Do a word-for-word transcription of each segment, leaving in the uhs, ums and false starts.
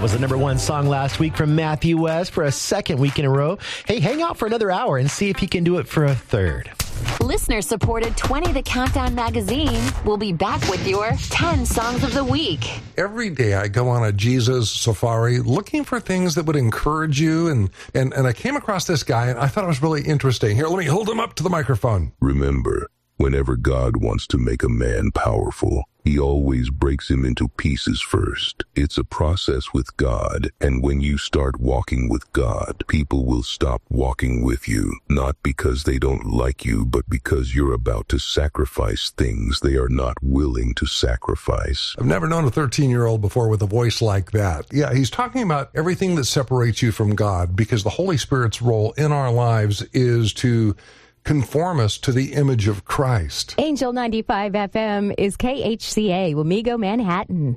was the number one song last week from Matthew West for a second week in a row. Hey, hang out for another hour and see if he can do it for a third. Listener-supported twenty The Countdown magazine will be back with your ten songs of the week. Every day I go on a Jesus safari looking for things that would encourage you, and, and, and I came across this guy, and I thought it was really interesting. Here, let me hold him up to the microphone. Remember, whenever God wants to make a man powerful, he always breaks him into pieces first. It's a process with God, and when you start walking with God, people will stop walking with you, not because they don't like you, but because you're about to sacrifice things they are not willing to sacrifice. I've never known a thirteen-year-old before with a voice like that. Yeah, he's talking about everything that separates you from God, because the Holy Spirit's role in our lives is to conform us to the image of Christ. Angel ninety-five F M is K H C A, Wamego, Manhattan.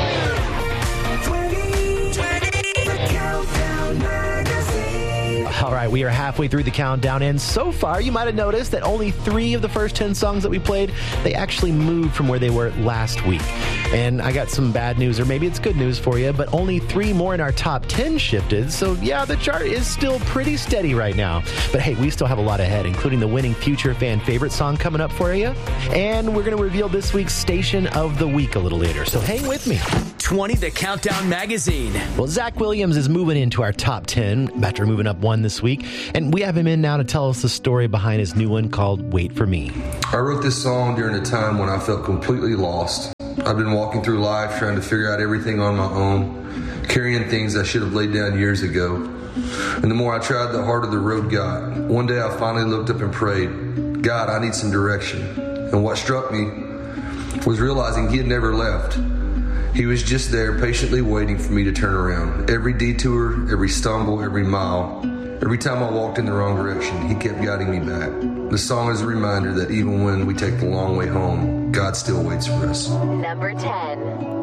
All right, we are halfway through the countdown, and so far you might have noticed that only three of the first ten songs that we played, they actually moved from where they were last week. And I got some bad news, or maybe it's good news for you, but only three more in our top ten shifted. So yeah, the chart is still pretty steady right now. But hey, we still have a lot ahead, including the winning future fan favorite song coming up for you. And we're going to reveal this week's station of the week a little later. So hang with me. twenty The Countdown magazine. Well, Zach Williams is moving into our top ten after moving up one this week. And we have him in now to tell us the story behind his new one called Wait For Me. I wrote this song during a time when I felt completely lost. I've been walking through life trying to figure out everything on my own, carrying things I should have laid down years ago. And the more I tried, the harder the road got. One day I finally looked up and prayed, God, I need some direction. And what struck me was realizing he had never left. He was just there patiently waiting for me to turn around. Every detour, every stumble, every mile, every time I walked in the wrong direction, he kept guiding me back. The song is a reminder that even when we take the long way home, God still waits for us. Number ten.